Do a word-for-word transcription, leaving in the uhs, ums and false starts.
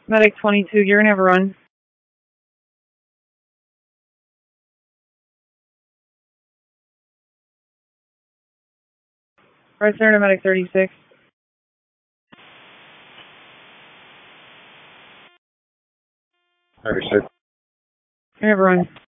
Medic twenty-two, you're gonna have a run. Right there to Medic thirty-six. thirty-six. You're gonna have a run.